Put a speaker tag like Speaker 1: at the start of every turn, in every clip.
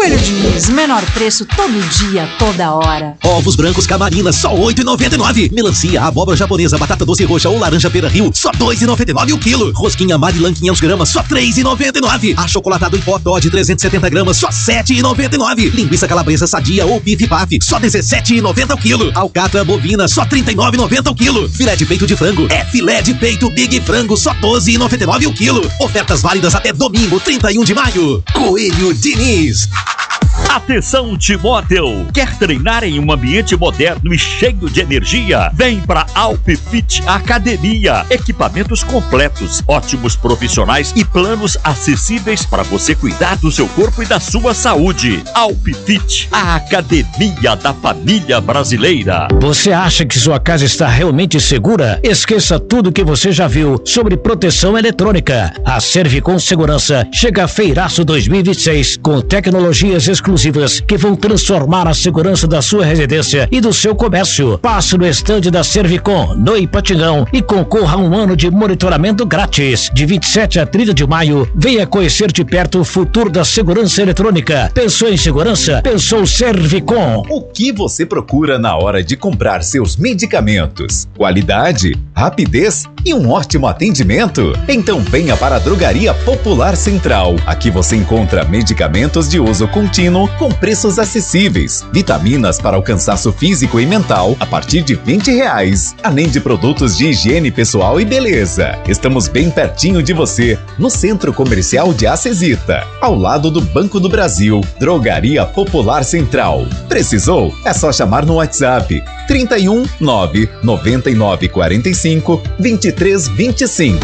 Speaker 1: Coelho Diniz, menor preço todo dia, toda hora.
Speaker 2: Ovos brancos Camarina, só R$ 8,99. Melancia, abóbora japonesa, batata doce roxa ou laranja Pera Rio, só R$ 2,99 o quilo. Rosquinha Marilan 500 gramas, só R$ 3,99. Achocolatado em pó Toddy 370 gramas, só R$ 7,99. Linguiça calabresa sadia ou bife paf, só R$ 17,90 o quilo. Alcatra bovina, só R$ 39,90 o quilo. Filé de peito de frango, filé de peito Big Frango, só R$ 12,99 o quilo. Ofertas válidas até domingo, 31 de maio. Coelho Diniz.
Speaker 3: Atenção, Timóteo! Quer treinar em um ambiente moderno e cheio de energia? Vem para Alpfit Academia. Equipamentos completos, ótimos profissionais e planos acessíveis para você cuidar do seu corpo e da sua saúde. Alpfit, a academia da família brasileira.
Speaker 4: Você acha que sua casa está realmente segura? Esqueça tudo que você já viu sobre proteção eletrônica. A Servicom Segurança chega a Feiraço 2026 com tecnologias exclusivas que vão transformar a segurança da sua residência e do seu comércio. Passe no estande da Servicom, no Ipatingão, e concorra a um ano de monitoramento grátis. De 27 a 30 de maio, venha conhecer de perto o futuro da segurança eletrônica. Pensou em segurança? Pensou Servicom.
Speaker 5: O que você procura na hora de comprar seus medicamentos? Qualidade, rapidez e um ótimo atendimento? Então venha para a Drogaria Popular Central. Aqui você encontra medicamentos de uso contínuo com preços acessíveis, vitaminas para o cansaço físico e mental a partir de R$20, além de produtos de higiene pessoal e beleza. Estamos bem pertinho de você, no Centro Comercial de Acesita, ao lado do Banco do Brasil. Drogaria Popular Central. Precisou? É só chamar no WhatsApp 31 9 99 45 23 25.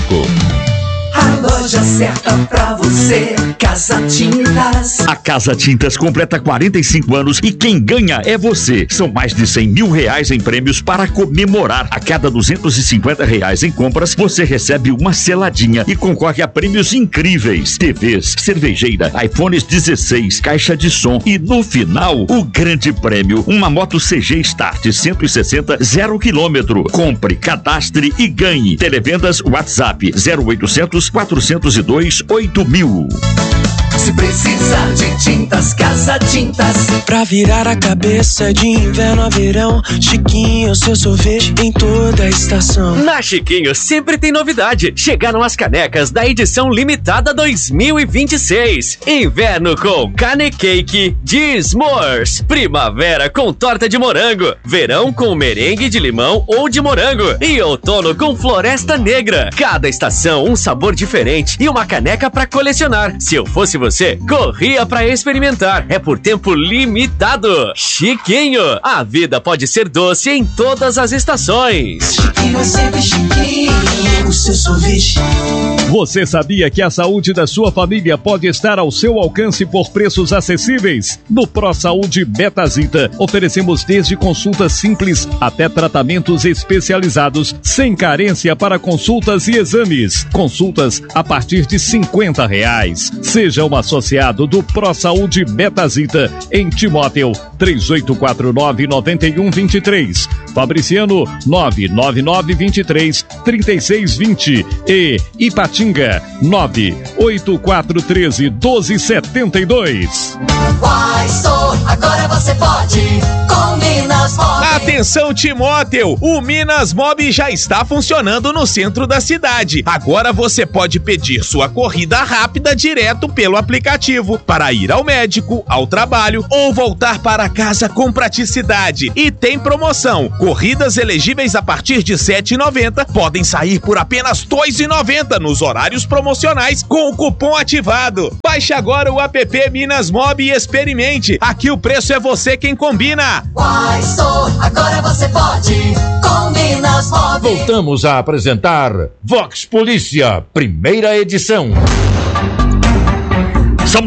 Speaker 6: A loja certa pra você, Casa Tintas.
Speaker 3: A Casa Tintas completa 45 anos e quem ganha é você. São mais de R$100 mil em prêmios para comemorar. A cada R$250 em compras, você recebe uma seladinha e concorre a prêmios incríveis. TVs, cervejeira, iPhones 16, caixa de som e no final, o grande prêmio, uma moto CG Start 160 0 km. Compre, cadastre e ganhe. Televendas WhatsApp 0800 402 8000.
Speaker 6: Se precisar de tintas, Casa Tintas.
Speaker 7: Pra virar a cabeça de inverno a verão, Chiquinho, seu sorvete em toda a estação.
Speaker 8: Na Chiquinho sempre tem novidade. Chegaram as canecas da edição limitada 2026. Inverno com Canecake de S'mores. Primavera com torta de morango. Verão com merengue de limão ou de morango. E outono com floresta negra. Cada estação um sabor diferente e uma caneca pra colecionar. Se eu fosse você, corria pra experimentar. É por tempo limitado. Chiquinho, a vida pode ser doce em todas as estações.
Speaker 6: Chiquinho é sempre chiquinho, o seu sorvete.
Speaker 9: Você sabia que a saúde da sua família pode estar ao seu alcance por preços acessíveis? No ProSaúde Betazita, oferecemos desde consultas simples até tratamentos especializados, sem carência para consultas e exames. Consultas a partir de R$50. Seja um associado do ProSaúde Betazita em Timóteo 3849-9123, Fabriciano 99923-3620 e Ipatinga 98413-1272.
Speaker 6: Agora você pode com Minas Mob.
Speaker 10: Atenção, Timóteo! O Minas Mob já está funcionando no centro da cidade. Agora você pode pedir sua corrida rápida direto pelo aplicativo para ir ao médico, ao trabalho ou voltar para casa com praticidade. E tem promoção. Corridas elegíveis a partir de R$ 7,90 podem sair por apenas R$ 2,90 nos horários promocionais com o cupom ativado. Baixe agora o app Minas Mob e experimente. Aqui o preço é você quem combina.
Speaker 6: Agora você pode com Minas Mob.
Speaker 11: Voltamos a apresentar Vox Polícia, primeira edição.
Speaker 3: São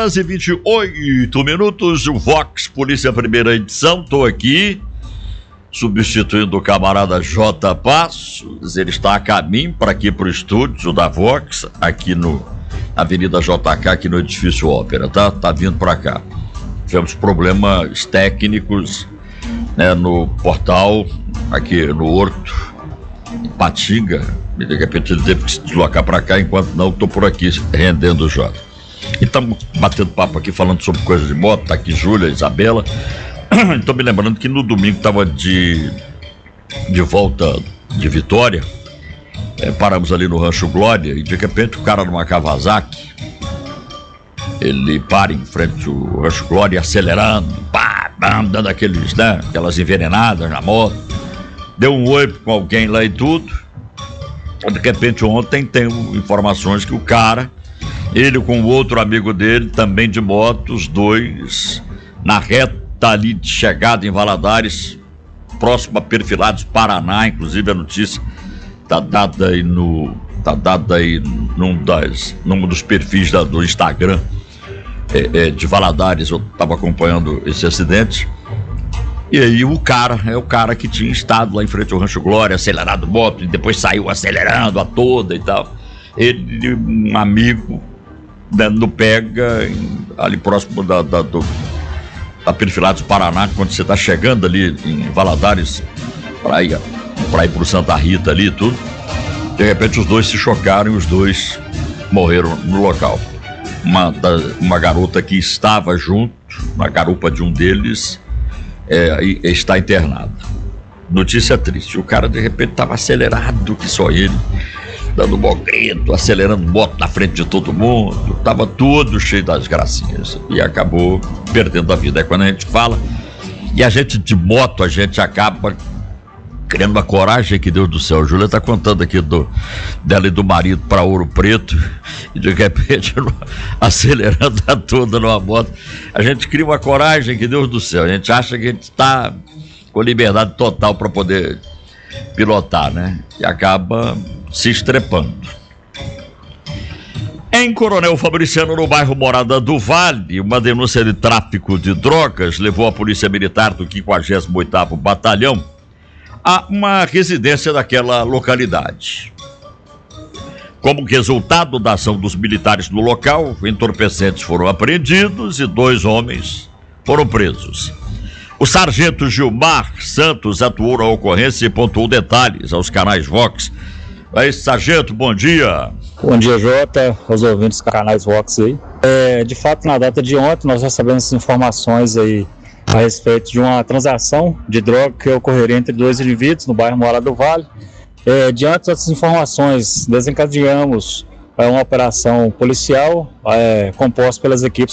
Speaker 3: 7h28, o Vox Polícia, primeira edição. Estou aqui substituindo o camarada J. Passos. Ele está a caminho para aqui para o estúdio da Vox, aqui no Avenida JK, aqui no Edifício Ópera, tá? Tá vindo para cá. Tivemos problemas técnicos, né, no portal, aqui no Horto, em Patinga. De repente ele teve que se deslocar para cá, enquanto não, estou por aqui rendendo o Jota. E estamos batendo papo aqui, falando sobre coisas de moto. Tá aqui Júlia, Isabela. Estou me lembrando que no domingo estava de volta de Vitória. Paramos ali no Rancho Glória e de repente o cara numa Kawasaki, ele para em frente ao Rancho Glória, acelerando, pá, dando aqueles, né, aquelas envenenadas na moto. Deu um oi com alguém lá e tudo. De repente ontem tem informações que o cara, ele com o outro amigo dele, também de moto, os dois na reta ali de chegada em Valadares, próximo a Perfilados, Paraná. Inclusive a notícia tá dada aí num dos perfis do Instagram de Valadares. Eu estava acompanhando esse acidente. E aí o cara que tinha estado lá em frente ao Rancho Glória, acelerado moto, e depois saiu acelerando a toda e tal. Ele, um amigo, né, no pega ali próximo da Perfilados, Paraná, quando você está chegando ali em Valadares para ir pro Santa Rita ali e tudo. De repente os dois se chocaram e os dois morreram no local. Uma garota que estava junto, na garupa de um deles, está internada. Notícia triste. O cara de repente estava acelerado que só ele, dando bom grito, acelerando moto na frente de todo mundo, estava todo cheio das gracinhas e acabou perdendo a vida. É quando a gente fala, e a gente de moto, a gente acaba criando uma coragem, que Deus do céu. A Júlia está contando aqui dela e do marido para Ouro Preto, e de repente acelerando a toda numa moto. A gente cria uma coragem, que Deus do céu. A gente acha que a gente está com liberdade total para poder pilotar, né? E acaba se estrepando. Em Coronel Fabriciano, no bairro Morada do Vale, uma denúncia de tráfico de drogas levou a Polícia Militar do 58º Batalhão a uma residência daquela localidade. Como resultado da ação dos militares no local, entorpecentes foram apreendidos e 2 homens foram presos. O sargento Gilmar Santos atuou na ocorrência e pontuou detalhes aos canais Vox. Aí, sargento, bom dia.
Speaker 12: Bom dia, Jota, aos ouvintes dos canais Vox aí. De fato, na data de ontem, nós recebemos informações aí a respeito de uma transação de droga que ocorreria entre 2 indivíduos no bairro Morada do Vale. Diante dessas informações, desencadeamos uma operação policial composta pelas equipes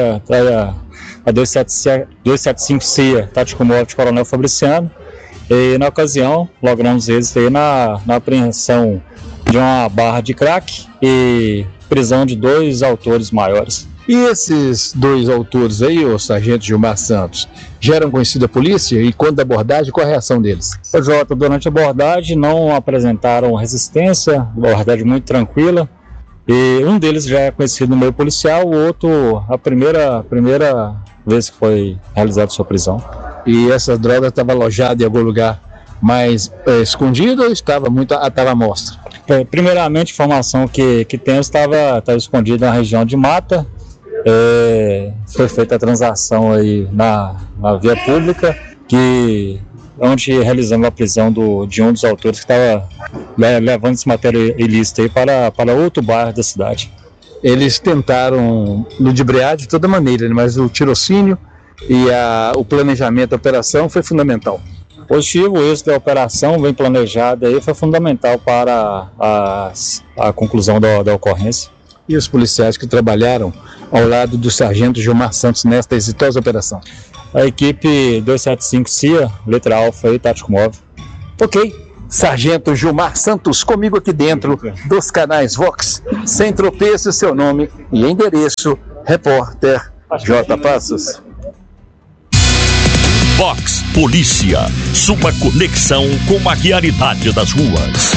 Speaker 12: 275 CIA, Tático Móvel de Coronel Fabriciano, e na ocasião logramos êxito na apreensão de uma barra de crack e prisão de 2 autores maiores.
Speaker 13: E esses 2 autores aí, o sargento Gilmar Santos, já eram conhecidos da polícia? E quando da abordagem, qual a reação deles?
Speaker 12: Jota, durante a abordagem não apresentaram resistência, abordagem muito tranquila. E um deles já é conhecido no meio policial, o outro a primeira vez que foi realizada sua prisão.
Speaker 13: E essa droga estava alojada em algum lugar mais escondido ou estava à mostra?
Speaker 12: Primeiramente, a informação que temos estava escondida na região de Mata. Foi feita a transação aí na via pública, onde realizamos a prisão de um dos autores que estava levando esse material ilícito aí para outro bairro da cidade.
Speaker 13: Eles tentaram ludibriar de toda maneira, mas o tirocínio e o planejamento da operação foi fundamental.
Speaker 12: Positivo, o êxito da operação bem planejada aí foi fundamental para a conclusão da ocorrência.
Speaker 13: E os policiais que trabalharam ao lado do sargento Gilmar Santos nesta exitosa operação?
Speaker 12: A equipe 275 CIA, letra Alfa e Tático Móvel.
Speaker 13: Ok, sargento Gilmar Santos, comigo aqui dentro dos canais Vox, sem tropeço, seu nome e endereço, repórter J. Passos.
Speaker 3: Vox Polícia, sua conexão com a realidade das ruas.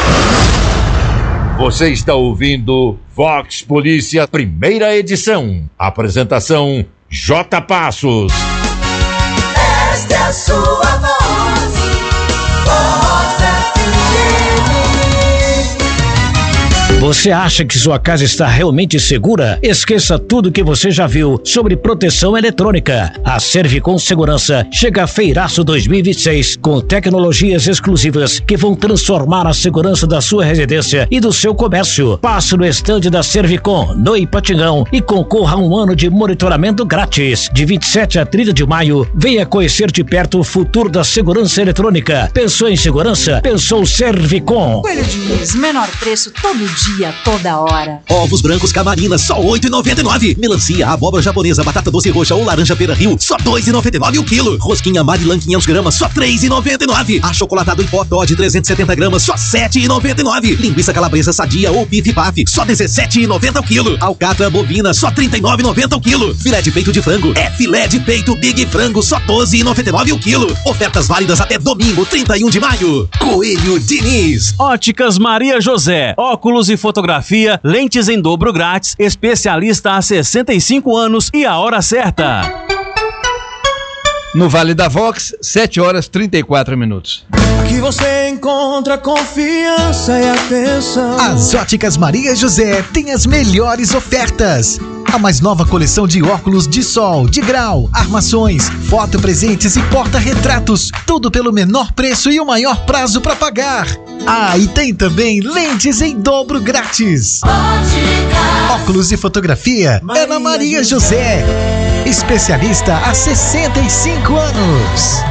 Speaker 11: Você está ouvindo Vox Polícia, primeira edição. Apresentação J. Passos.
Speaker 6: Esta é a sua voz, Vox FM.
Speaker 4: Você acha que sua casa está realmente segura? Esqueça tudo que você já viu sobre proteção eletrônica. A Servicom Segurança chega a Feiraço 2026 com tecnologias exclusivas que vão transformar a segurança da sua residência e do seu comércio. Passe no estande da Servicom, no Ipatingão, e concorra a um ano de monitoramento grátis. De 27 a 30 de maio, venha conhecer de perto o futuro da segurança eletrônica. Pensou em segurança? Pensou Servicom.
Speaker 1: Coelho Diniz, menor preço todo dia, toda hora.
Speaker 2: Ovos brancos Camarina, só R$8,99. Melancia, abóbora japonesa, batata doce roxa ou laranja pera Rio, só R$2,99 o quilo. Rosquinha Marilan 500 gramas, só R$3,99. Achocolatado em pó Toddy 370 gramas, só R$7,99. Linguiça calabresa sadia ou bife paf, só R$17,90 o quilo. Alcatra bovina, só R$39,90 o quilo. Filé de peito de frango, filé de peito Big Frango, só R$12,99 o quilo. Ofertas válidas até domingo, 31 de maio. Coelho Diniz.
Speaker 14: Óticas Maria José, óculos e fotografia, lentes em dobro grátis, especialista há 65 anos e a hora certa.
Speaker 15: No Vale da Vox, 7h34.
Speaker 16: Aqui você encontra confiança e atenção.
Speaker 17: As Óticas Maria José tem as melhores ofertas. A mais nova coleção de óculos de sol, de grau, armações, fotopresentes e porta-retratos. Tudo pelo menor preço e o maior prazo para pagar. Ah, e tem também lentes em dobro grátis. Óculos e fotografia é na Maria José. Especialista há 65 anos.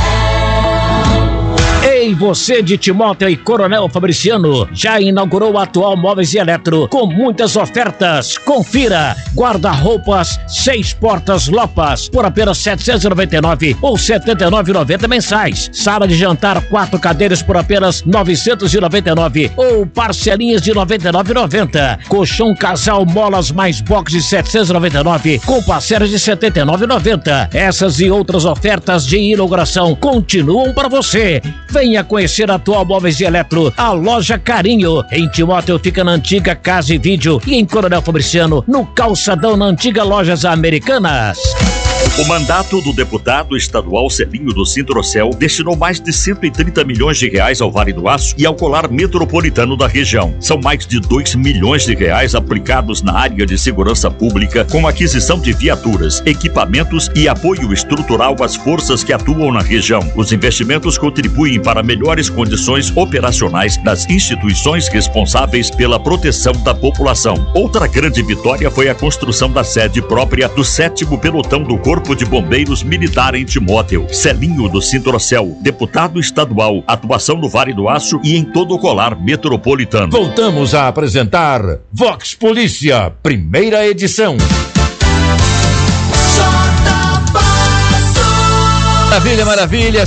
Speaker 4: Ei, você de Timóteo e Coronel Fabriciano, já inaugurou o atual Móveis e Eletro com muitas ofertas. Confira: guarda-roupas 6 portas Lopas por apenas R$799 ou R$79,90 mensais. Sala de jantar 4 cadeiras por apenas R$999 ou parcelinhas de R$99,90. Colchão casal molas mais box de R$799 com parcelas de R$79,90. Essas e outras ofertas de inauguração continuam para você. Venha conhecer a atual Móveis e Eletro, a loja Carinho. Em Timóteo fica na antiga Casa e Vídeo e em Coronel Fabriciano, no calçadão na antiga Lojas Americanas.
Speaker 3: O mandato do deputado estadual Celinho do Sintrocel destinou mais de R$130 milhões ao Vale do Aço e ao colar metropolitano da região. São mais de R$2 milhões aplicados na área de segurança pública, com aquisição de viaturas, equipamentos e apoio estrutural às forças que atuam na região. Os investimentos contribuem para melhores condições operacionais das instituições responsáveis pela proteção da população. Outra grande vitória foi a construção da sede própria do 7º Pelotão do Corpo de Bombeiros Militar em Timóteo. Celinho do Sintrocel, deputado estadual, atuação no Vale do Aço e em todo o colar metropolitano.
Speaker 11: Voltamos a apresentar Vox Polícia, primeira edição.
Speaker 15: Maravilha, maravilha,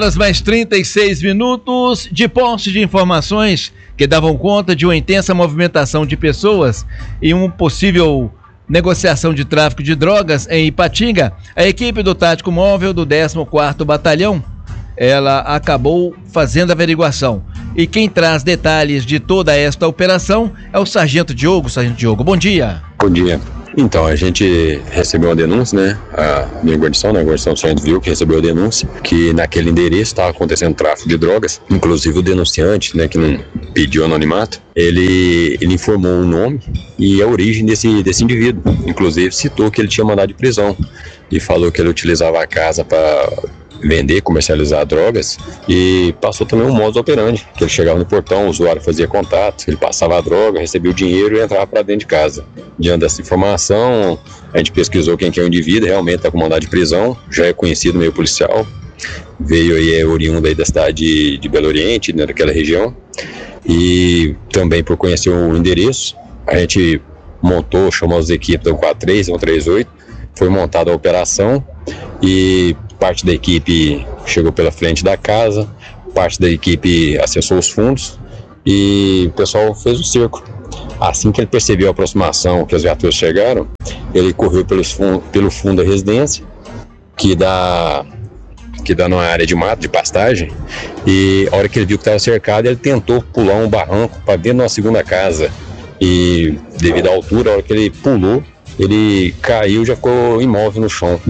Speaker 15: 7h36. De posse de informações que davam conta de uma intensa movimentação de pessoas e um possível negociação de tráfico de drogas em Ipatinga, a equipe do Tático Móvel do 14º Batalhão, ela acabou fazendo a averiguação. E quem traz detalhes de toda esta operação é o Sargento Diogo. Sargento Diogo, bom dia.
Speaker 18: Bom dia. Então, a gente recebeu uma denúncia, né? A minha guarnição, né? A guarnição do Sargento viu que recebeu a denúncia que naquele endereço estava acontecendo tráfico de drogas. Inclusive o denunciante, né? Que não pediu anonimato, ele informou o nome e a origem desse indivíduo. Inclusive citou que ele tinha mandado de prisão e falou que ele utilizava a casa para vender, comercializar drogas, e passou também um modus operandi, que ele chegava no portão, o usuário fazia contato, ele passava a droga, recebia o dinheiro e entrava para dentro de casa. Diante dessa informação, a gente pesquisou quem que é o indivíduo, realmente está com mandado de prisão, já é conhecido no meio policial, veio aí, é oriundo aí da cidade de Belo Oriente, né, daquela região, e também por conhecer o endereço, a gente montou, chamou as equipes do 143, 138, foi montada a operação e parte da equipe chegou pela frente da casa, parte da equipe acessou os fundos e o pessoal fez o cerco. Assim que ele percebeu a aproximação, que as viaturas chegaram, ele correu pelo fundo da residência, que dá numa área de mato, de pastagem, e a hora que ele viu que estava cercado, ele tentou pular um barranco para dentro de uma segunda casa, e devido à altura, a hora que ele pulou, ele caiu e já ficou imóvel no chão.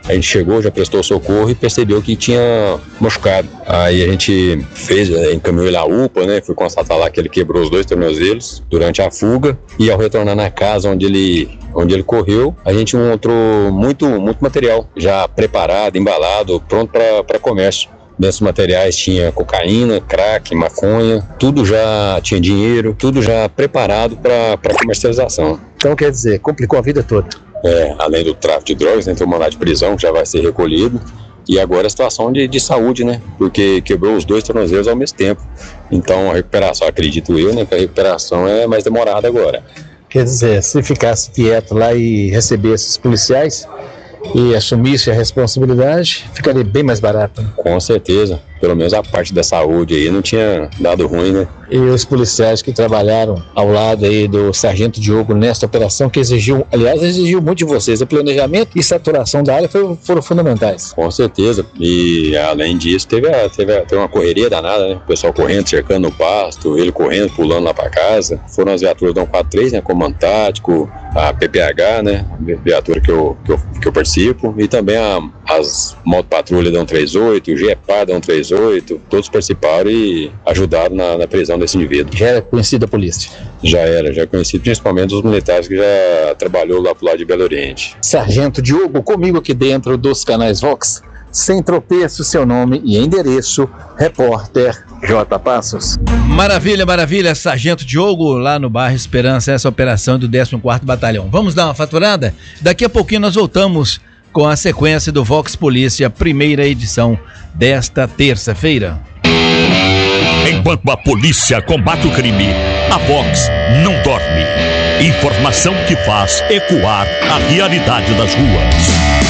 Speaker 18: A gente chegou, já prestou socorro e percebeu que tinha machucado. Aí a gente encaminhou ele à UPA, né? Foi constatar lá que ele quebrou os 2 tornozelos durante a fuga, e ao retornar na casa onde ele correu, a gente encontrou muito material já preparado, embalado, pronto para comércio. Desses materiais tinha cocaína, crack, maconha, tudo já tinha dinheiro, tudo já preparado para comercialização.
Speaker 13: Então, quer dizer, complicou a vida toda.
Speaker 18: Além do tráfico de drogas, tem um mandado de prisão que já vai ser recolhido. E agora a situação de saúde, né? Porque quebrou os 2 tornozelos ao mesmo tempo. Então a recuperação, acredito eu, né? Que a recuperação é mais demorada agora.
Speaker 13: Quer dizer, se ficasse quieto lá e recebesse esses policiais e assumisse a responsabilidade, ficaria bem mais barato. Né?
Speaker 18: Com certeza. Pelo menos a parte da saúde aí não tinha dado ruim, né?
Speaker 13: E os policiais que trabalharam ao lado aí do Sargento Diogo nesta operação, que exigiu muito de vocês. O planejamento e saturação da área foram fundamentais.
Speaker 18: Com certeza. E além disso, teve uma correria danada, né? O pessoal correndo, cercando o pasto, ele correndo, pulando lá para casa. Foram as viaturas da 143, né? Comando tático, a PPH, né? Viatura que eu participo. E também as motopatrulhas da 138, o GEPA da 138. Todos participaram e ajudaram na prisão desse indivíduo.
Speaker 13: Já era conhecido a polícia?
Speaker 18: Já conhecido, principalmente os militares que já trabalhou lá pro lado de Belo Oriente.
Speaker 13: Sargento Diogo, comigo aqui dentro dos canais Vox, sem tropeço, seu nome e endereço, repórter J. Passos.
Speaker 15: Maravilha, Sargento Diogo, lá no bairro Esperança, essa operação do 14º Batalhão. Vamos dar uma faturada? Daqui a pouquinho nós voltamos com a sequência do Vox Polícia, primeira edição desta terça-feira.
Speaker 3: Enquanto a polícia combate o crime, a Vox não dorme. Informação que faz ecoar a realidade das ruas.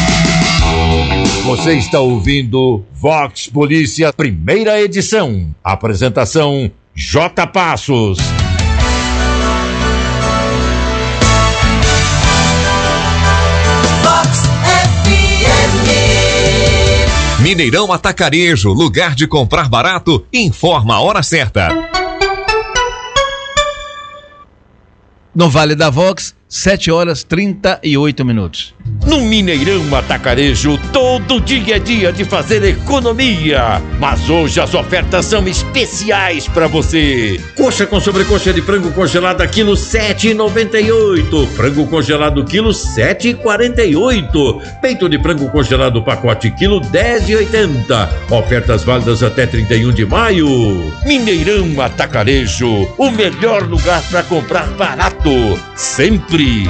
Speaker 11: Você está ouvindo Vox Polícia, primeira edição. Apresentação J. Passos.
Speaker 19: Mineirão Atacarejo, lugar de comprar barato, informa a hora certa.
Speaker 15: No Vale da Vox, 7h38.
Speaker 11: No Mineirão Atacarejo, todo dia é dia de fazer economia. Mas hoje as ofertas são especiais para você. Coxa com sobrecoxa de frango congelada, quilo 7,98. Frango congelado, quilo 7,48. Peito de frango congelado, pacote, quilo 10,80. Ofertas válidas até 31 de maio. Mineirão Atacarejo, o melhor lugar para comprar barato. Sempre.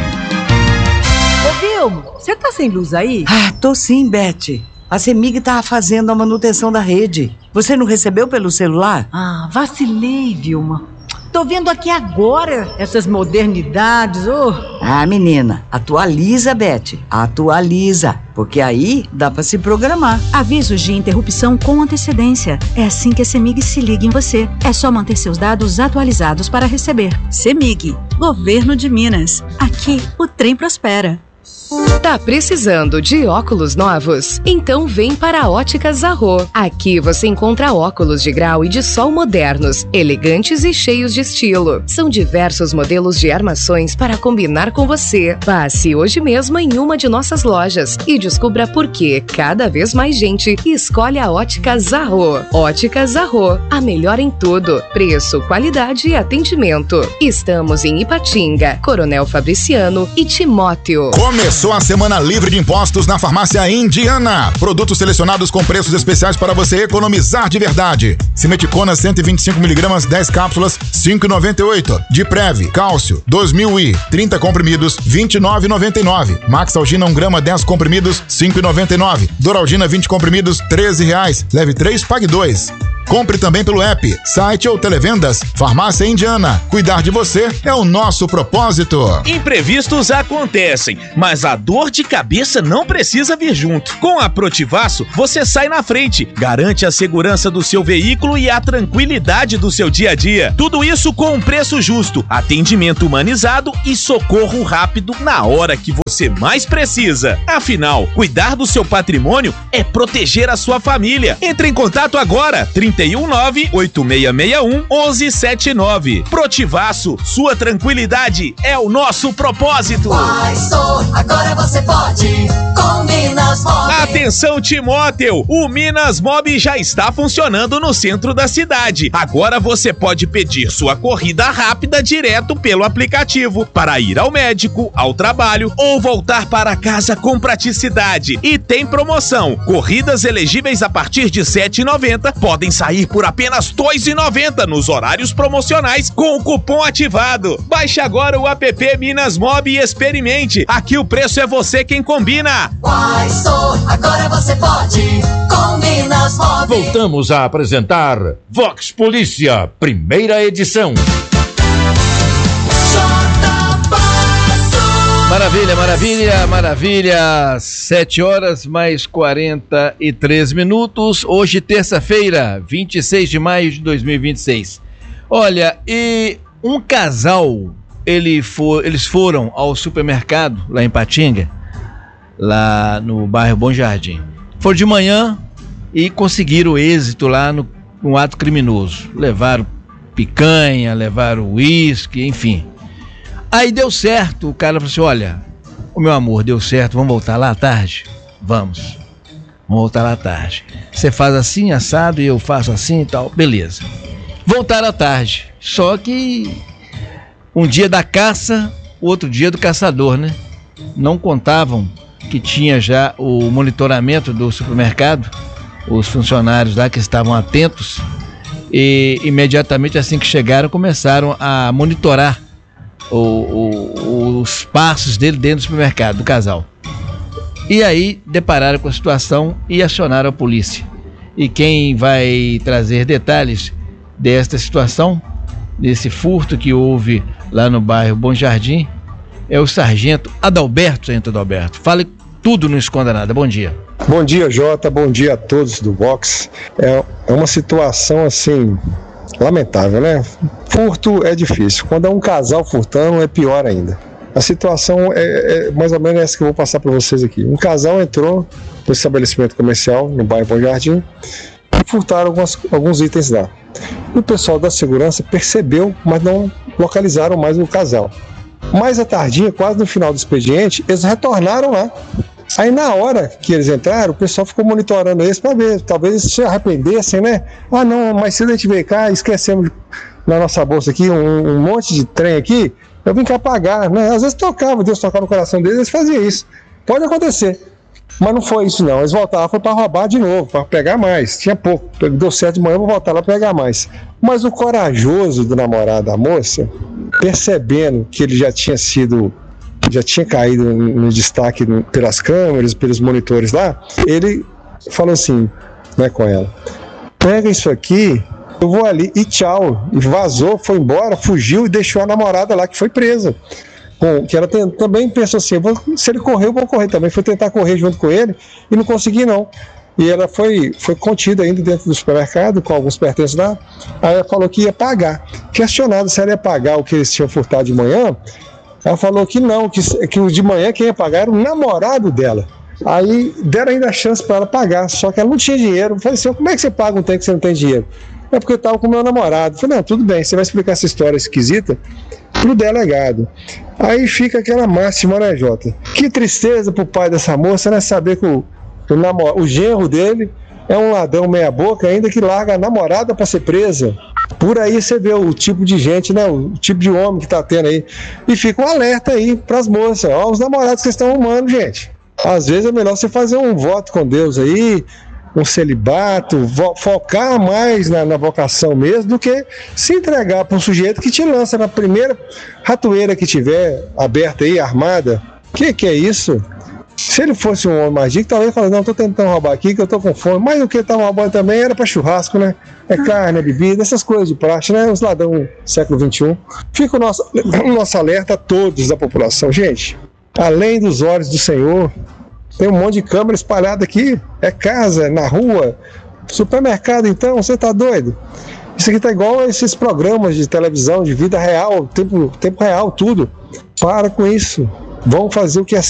Speaker 20: Ô, Vilmo, você tá sem luz aí?
Speaker 21: Tô sim, Beth. A CEMIG tava fazendo a manutenção da rede. Você não recebeu pelo celular?
Speaker 20: Vacilei, Vilma. Tô vendo aqui agora essas modernidades,
Speaker 21: menina, atualiza, Beth. Atualiza, porque aí dá pra se programar.
Speaker 1: Avisos de interrupção com antecedência. É assim que a CEMIG se liga em você. É só manter seus dados atualizados para receber. CEMIG, Governo de Minas. Aqui o trem prospera.
Speaker 22: Tá precisando de óculos novos? Então vem para a Óticas Zarro. Aqui você encontra óculos de grau e de sol modernos, elegantes e cheios de estilo. São diversos modelos de armações para combinar com você. Passe hoje mesmo em uma de nossas lojas e descubra por que cada vez mais gente escolhe a Óticas Zarro. Óticas Zarro, a melhor em tudo. Preço, qualidade e atendimento. Estamos em Ipatinga, Coronel Fabriciano e Timóteo.
Speaker 23: Começou a semana livre de impostos na Farmácia Indiana. Produtos selecionados com preços especiais para você economizar de verdade. Simeticona 125mg, 10 cápsulas, 5,98. Diprev, cálcio, 2.000 30 comprimidos, 29,99. Maxalgina 1 grama, 10 comprimidos, 5,99. Doraldina 20 comprimidos, R$13. Leve 3, pague 2. Compre também pelo app, site ou televendas. Farmácia Indiana. Cuidar de você é o nosso propósito.
Speaker 10: Imprevistos acontecem, mas a dor de cabeça não precisa vir junto. Com a Protivaço, você sai na frente, garante a segurança do seu veículo e a tranquilidade do seu dia a dia. Tudo isso com um preço justo, atendimento humanizado e socorro rápido na hora que você mais precisa. Afinal, cuidar do seu patrimônio é proteger a sua família. Entre em contato agora, 319-8661-1179. Protivaço, sua tranquilidade é o nosso propósito.
Speaker 6: Agora você pode com Minas Móveis.
Speaker 10: Atenção, Timóteo! O Minas Mob já está funcionando no centro da cidade. Agora você pode pedir sua corrida rápida direto pelo aplicativo para ir ao médico, ao trabalho ou voltar para casa com praticidade. E tem promoção. Corridas elegíveis a partir de R$ 7,90 podem sair por apenas R$ 2,90 nos horários promocionais com o cupom ativado. Baixe agora o app Minas Mob e experimente. Aqui o preço é você quem combina.
Speaker 6: Agora você pode com Minas Mob.
Speaker 11: Voltamos a apresentar Vox Polícia, primeira edição.
Speaker 15: Maravilha, maravilha, maravilha. 7 horas mais 43 minutos. Hoje, terça-feira, 26 de maio de 2026. Olha, e um casal, eles foram ao supermercado lá em Patinga, lá no bairro Bom Jardim. Foram de manhã e conseguiram êxito lá no ato criminoso. Levaram picanha, levaram uísque, enfim. Aí deu certo, o cara falou assim, olha, o meu amor, deu certo, vamos voltar lá à tarde? Vamos voltar lá à tarde. Você faz assim, assado, e eu faço assim e tal, beleza. Voltaram à tarde, só que um dia da caça, outro dia do caçador, né? Não contavam que tinha já o monitoramento do supermercado, os funcionários lá que estavam atentos, e imediatamente assim que chegaram, começaram a monitorar os passos dele dentro do supermercado, do casal. E aí depararam com a situação e acionaram a polícia. E quem vai trazer detalhes desta situação, desse furto que houve lá no bairro Bom Jardim, é o sargento Adalberto. Sargento Adalberto, fale tudo, não esconda nada. Bom dia.
Speaker 5: Bom dia, Jota, bom dia a todos do Vox. É uma situação assim lamentável, né? Furto é difícil. Quando é um casal furtando, é pior ainda. A situação é mais ou menos essa que eu vou passar para vocês aqui. Um casal entrou no estabelecimento comercial, no bairro Bom Jardim, e furtaram alguns itens lá. O pessoal da segurança percebeu, mas não localizaram mais o casal. Mais à tardinha, quase no final do expediente, eles retornaram lá. Aí na hora que eles entraram, o pessoal ficou monitorando eles para ver, talvez eles se arrependessem, né? Ah não, mas se a gente veio cá, esquecemos na nossa bolsa aqui um monte de trem aqui, eu vim cá pagar, né? Às vezes tocava, Deus tocava no coração deles, eles faziam isso. Pode acontecer, mas não foi isso não, eles voltaram, foi para roubar de novo, para pegar mais, tinha pouco, deu certo de manhã, vou voltar lá para pegar mais. Mas o corajoso do namorado da moça, percebendo que ele já tinha caído no destaque pelas câmeras, pelos monitores lá, ele falou assim, né, com ela, pega isso aqui, eu vou ali e tchau, e vazou, foi embora, fugiu e deixou a namorada lá que foi presa, que ela também pensou assim, se ele correr eu vou correr também, foi tentar correr junto com ele e não consegui não, e ela foi contida ainda dentro do supermercado com alguns pertences lá. Aí ela falou que ia pagar, questionado se ela ia pagar o que eles tinham furtado de manhã. Ela falou que não, que o de manhã quem ia pagar era o namorado dela. Aí deram ainda a chance para ela pagar, só que ela não tinha dinheiro. Eu falei assim, como é que você paga um trem que você não tem dinheiro? É porque eu estava com o meu namorado. Eu falei, não, tudo bem, você vai explicar essa história esquisita pro delegado. Aí fica aquela máxima, né, Jota? Que tristeza pro pai dessa moça, né, saber que o genro dele é um ladrão meia boca, ainda que larga a namorada para ser presa. Por aí você vê o tipo de gente, né, o tipo de homem que tá tendo aí. E fica um alerta aí pras moças, ó, os namorados que estão arrumando, gente. Às vezes é melhor você fazer um voto com Deus aí, um celibato, focar mais na vocação mesmo, do que se entregar para um sujeito que te lança na primeira ratoeira que tiver aberta aí, armada. Que é isso? Se ele fosse um homem mais rico, talvez ele falasse, não, tô tentando roubar aqui, que eu tô com fome. Mas o que ele tava roubando também era para churrasco, né? É carne, é bebida, essas coisas de praxe, né? Os ladrões do século XXI. Fica o nosso alerta a todos da população. Gente, além dos olhos do Senhor, tem um monte de câmera espalhada aqui. É casa, na rua, supermercado, então, você tá doido? Isso aqui tá igual a esses programas de televisão, de vida real, tempo real, tudo. Para com isso. Vamos fazer o que é certo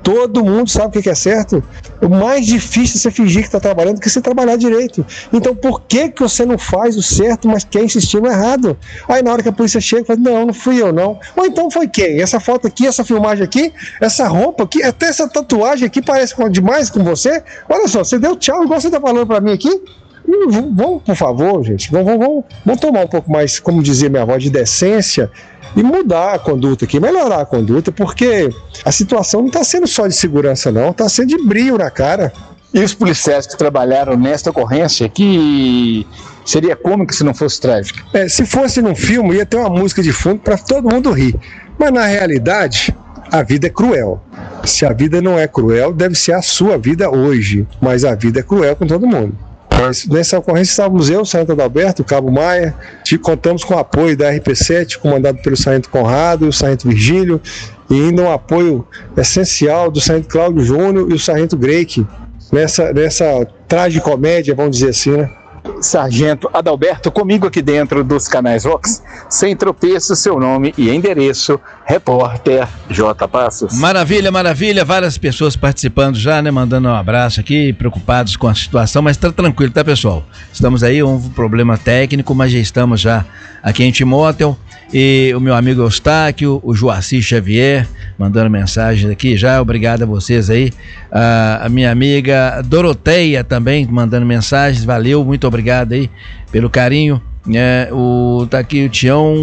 Speaker 5: Todo mundo sabe o que é certo. O mais difícil é você fingir que está trabalhando do que você trabalhar direito. Então por que você não faz o certo, mas quer insistir no errado? Aí na hora que a polícia chega, fala, não fui eu não. Ou então foi quem? Essa foto aqui, essa filmagem aqui, essa roupa aqui, até essa tatuagem aqui parece demais com você. Olha só, você deu tchau igual você está falando para mim aqui. Vamos, por favor, gente, vamos tomar um pouco mais, como dizia minha avó, de decência e mudar a conduta aqui, melhorar a conduta, porque a situação não está sendo só de segurança não, está sendo de brilho na cara.
Speaker 13: E os policiais que trabalharam nesta ocorrência, que seria cômico se não fosse trágico?
Speaker 5: Se fosse num filme, ia ter uma música de fundo para todo mundo rir, mas na realidade a vida é cruel. Se a vida não é cruel, deve ser a sua vida hoje, mas a vida é cruel com todo mundo. Nessa ocorrência estávamos eu, o Sargento Adalberto, o Cabo Maia, contamos com o apoio da RP7, comandado pelo Sargento Conrado e o Sargento Virgílio, e ainda um apoio essencial do Sargento Cláudio Júnior e o Sargento Greik, nessa tragicomédia, vamos dizer assim, né?
Speaker 13: Sargento Adalberto, comigo aqui dentro dos canais Vox, sem tropeço, seu nome e endereço, repórter J. Passos.
Speaker 15: Maravilha, maravilha, várias pessoas participando já, né, mandando um abraço aqui, preocupados com a situação, mas tá tranquilo, tá, pessoal? Estamos aí, um problema técnico, mas já estamos já aqui em Timóteo, e o meu amigo Eustáquio, o Joaci Xavier, mandando mensagens aqui já, obrigado a vocês aí, a minha amiga Doroteia também mandando mensagens, valeu, muito obrigado aí pelo carinho, tá aqui o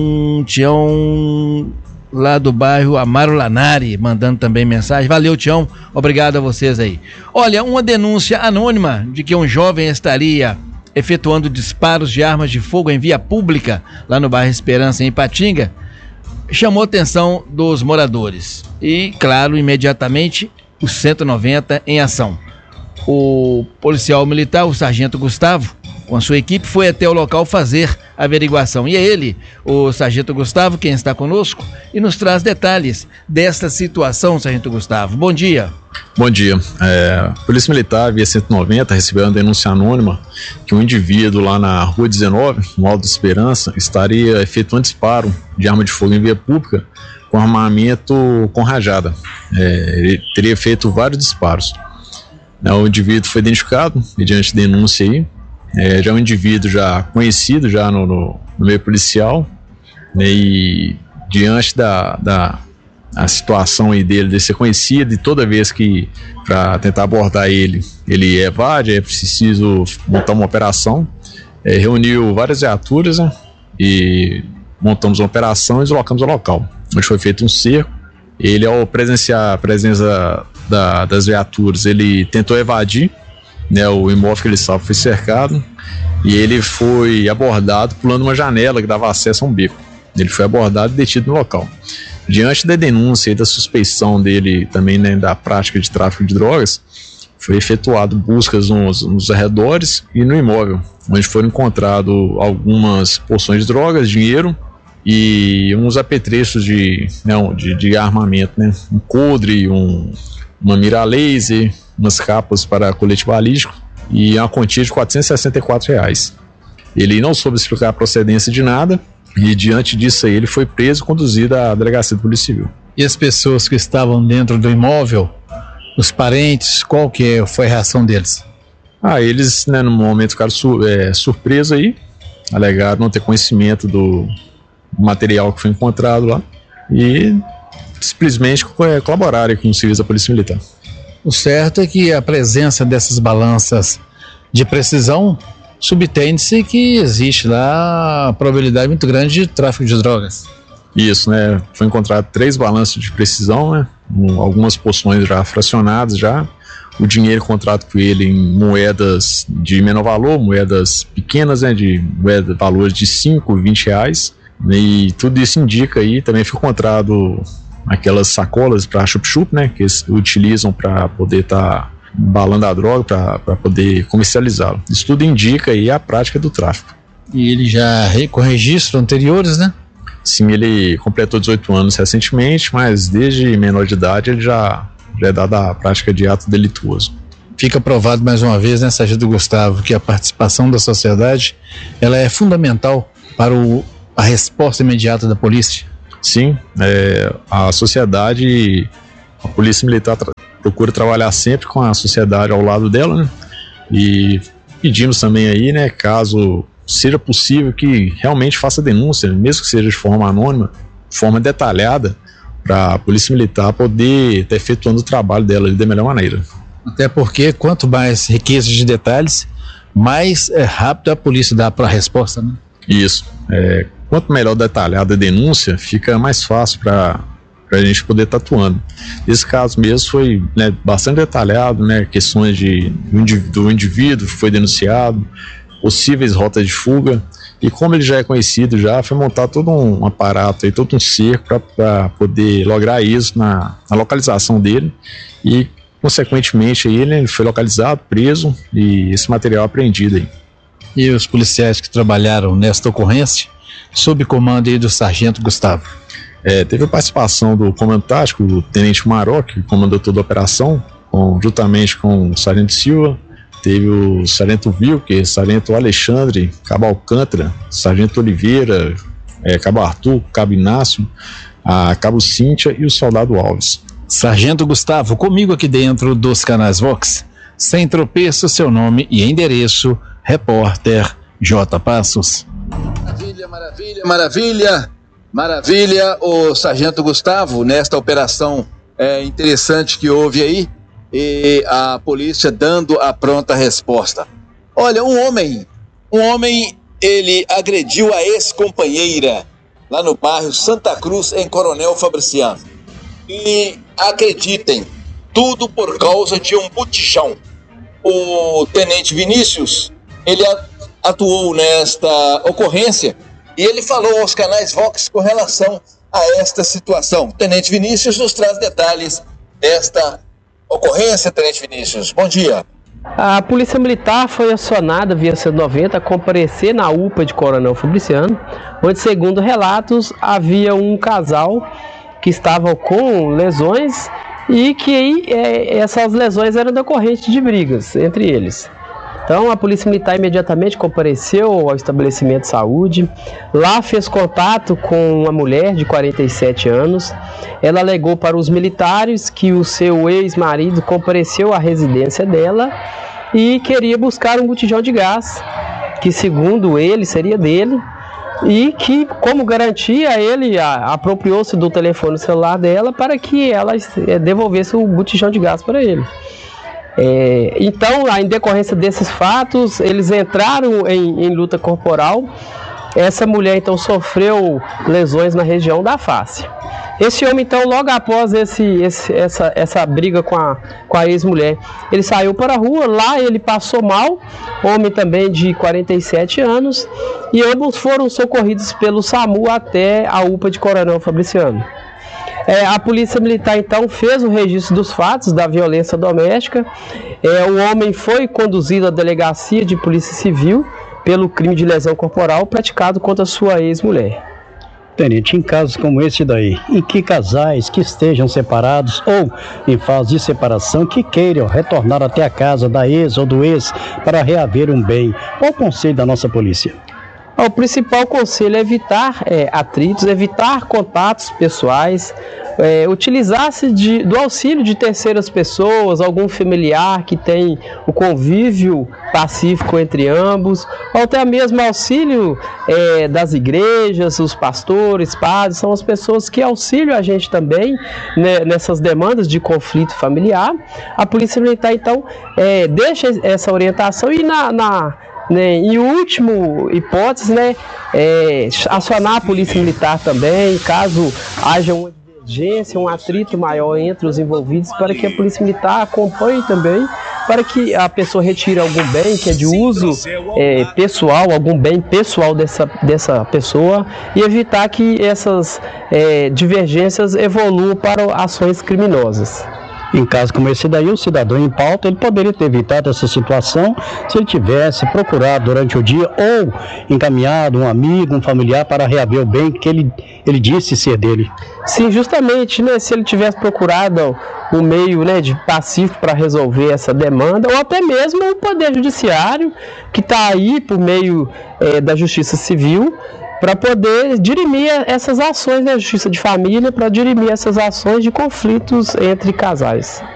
Speaker 15: Tião lá do bairro Amaro Lanari, mandando também mensagem, valeu Tião, obrigado a vocês aí. Olha, uma denúncia anônima de que um jovem estaria efetuando disparos de armas de fogo em via pública, lá no bairro Esperança, em Ipatinga, chamou a atenção dos moradores. E, claro, imediatamente, o 190 em ação. O policial militar, o sargento Gustavo, com a sua equipe, foi até o local fazer a averiguação. E é ele, o sargento Gustavo, quem está conosco, e nos traz detalhes desta situação, sargento Gustavo. Bom dia.
Speaker 7: Bom dia. Polícia Militar, via 190, recebeu uma denúncia anônima que um indivíduo lá na Rua 19, no Alto Esperança, estaria efetuando disparo de arma de fogo em via pública com armamento com rajada. Ele teria feito vários disparos. O indivíduo foi identificado mediante denúncia aí. Já é um indivíduo já conhecido já no meio policial, né, e diante da situação aí dele de ser conhecido, e toda vez que para tentar abordar ele evade, é preciso montar uma operação, reuniu várias viaturas, né, e montamos uma operação e deslocamos ao local, onde foi feito um cerco. Ele, ao presenciar a presença das viaturas, ele tentou evadir, né, o imóvel que ele estava foi cercado, e ele foi abordado pulando uma janela que dava acesso a um beco. Ele foi abordado e detido no local. Diante da denúncia e da suspeição dele também, né, da prática de tráfico de drogas, foi efetuado buscas nos arredores e no imóvel, onde foram encontrados algumas porções de drogas, dinheiro e uns apetrechos de armamento, né, um coldre, uma mira laser, umas capas para colete balístico e uma quantia de R$464. Ele não soube explicar a procedência de nada e, diante disso aí, ele foi preso e conduzido à delegacia de Polícia Civil.
Speaker 8: E as pessoas que estavam dentro do imóvel, os parentes, qual que foi a reação deles?
Speaker 7: Eles, né, no momento ficaram surpresos aí, alegaram não ter conhecimento do material que foi encontrado lá e simplesmente colaboraram com o serviço da Polícia Militar.
Speaker 8: O certo é que a presença dessas balanças de precisão subtende-se que existe lá a probabilidade muito grande de tráfico de drogas.
Speaker 7: Isso, né? Foi encontrado 3 balanças de precisão, né? Algumas porções já fracionadas já. O dinheiro encontrado com ele em moedas de menor valor, moedas pequenas, né? De valores de 5, 20 reais. E tudo isso indica aí, também foi encontrado aquelas sacolas para chup-chup, né, que eles utilizam para poder estar embalando a droga, para poder comercializá-lo. Isso tudo indica aí a prática do tráfico.
Speaker 8: E ele já com registros anteriores, né?
Speaker 7: Sim, ele completou 18 anos recentemente, mas desde menor de idade ele já é dado a prática de ato delituoso.
Speaker 8: Fica provado mais uma vez, né, sargento Gustavo, que a participação da sociedade ela é fundamental para a resposta imediata da polícia.
Speaker 7: Sim, a sociedade, a Polícia Militar procura trabalhar sempre com a sociedade ao lado dela, né? E pedimos também aí, né, caso seja possível que realmente faça denúncia, mesmo que seja de forma anônima, de forma detalhada, para a Polícia Militar poder estar efetuando o trabalho dela da melhor maneira.
Speaker 8: Até porque quanto mais riqueza de detalhes, mais rápido a polícia dá para a resposta, né?
Speaker 7: Isso. Quanto melhor detalhada a denúncia, fica mais fácil para a gente poder estar atuando. Esse caso mesmo foi, né, bastante detalhado, né, questões do indivíduo que foi denunciado, possíveis rotas de fuga, e como ele já é conhecido, já foi montado todo um aparato, todo um cerco para poder lograr isso na localização dele, e consequentemente aí, ele foi localizado, preso, e esse material apreendido aí.
Speaker 8: E os policiais que trabalharam nesta ocorrência, sob comando aí do Sargento Gustavo?
Speaker 7: Teve a participação do comando tático, o Tenente Maró, que comandou toda a operação, juntamente com o Sargento Silva. Teve o Sargento Vilker, Sargento Alexandre, Cabo Alcântara, Sargento Oliveira, Cabo Arthur, Cabo Inácio, a Cabo Cíntia e o Soldado Alves.
Speaker 8: Sargento Gustavo, comigo aqui dentro dos canais Vox, sem tropeço, seu nome e endereço, repórter J. Passos.
Speaker 13: Maravilha, o Sargento Gustavo, nesta operação interessante que houve aí, e a polícia dando a pronta resposta. Olha, um homem, ele agrediu a ex-companheira lá no bairro Santa Cruz, em Coronel Fabriciano. E acreditem, tudo por causa de um botijão. O Tenente Vinícius, ele atuou nesta ocorrência e ele falou aos canais Vox com relação a esta situação. Tenente Vinícius nos traz detalhes desta ocorrência. Tenente Vinícius, bom dia.
Speaker 2: A Polícia Militar foi acionada via 190 a comparecer na UPA de Coronel Fabriciano, onde, segundo relatos, havia um casal que estava com lesões e que essas lesões eram decorrentes de brigas entre eles. Então a Polícia Militar imediatamente compareceu ao estabelecimento de saúde, lá fez contato com uma mulher de 47 anos, ela alegou para os militares que o seu ex-marido compareceu à residência dela e queria buscar um botijão de gás, que segundo ele seria dele, e que, como garantia, ele apropriou-se do telefone celular dela para que ela devolvesse o botijão de gás para ele. Então, em decorrência desses fatos, eles entraram em luta corporal. Essa mulher, então, sofreu lesões na região da face. Esse homem, então, logo após essa briga com a ex-mulher, ele saiu para a rua, lá ele passou mal, homem também de 47 anos, e ambos foram socorridos pelo SAMU até a UPA de Coronel Fabriciano. A Polícia Militar, então, fez o registro dos fatos da violência doméstica. O homem foi conduzido à delegacia de Polícia Civil pelo crime de lesão corporal praticado contra sua ex-mulher.
Speaker 9: Tenente, em casos como esse daí, em que casais que estejam separados ou em fase de separação que queiram retornar até a casa da ex ou do ex para reaver um bem, qual o conselho da nossa polícia?
Speaker 2: O principal conselho é evitar atritos, evitar contatos pessoais, utilizar-se do auxílio de terceiras pessoas, algum familiar que tem o convívio pacífico entre ambos, ou até mesmo auxílio das igrejas, os pastores, padres, são as pessoas que auxiliam a gente também, né, nessas demandas de conflito familiar. A Polícia Militar, então, deixa essa orientação e em último hipótese, acionar a Polícia Militar também, caso haja uma divergência, um atrito maior entre os envolvidos, para que a Polícia Militar acompanhe também, para que a pessoa retire algum bem que é de uso pessoal, algum bem pessoal dessa pessoa, e evitar que essas divergências evoluam para ações criminosas.
Speaker 9: Em caso como esse daí, o cidadão em pauta, ele poderia ter evitado essa situação se ele tivesse procurado durante o dia ou encaminhado um amigo, um familiar para reaver o bem que ele disse ser dele.
Speaker 2: Sim, justamente, se ele tivesse procurado um meio de pacífico para resolver essa demanda, ou até mesmo o Poder Judiciário, que está aí por meio da Justiça Civil, para poder dirimir essas ações da Justiça de Família, para dirimir essas ações de conflitos entre casais.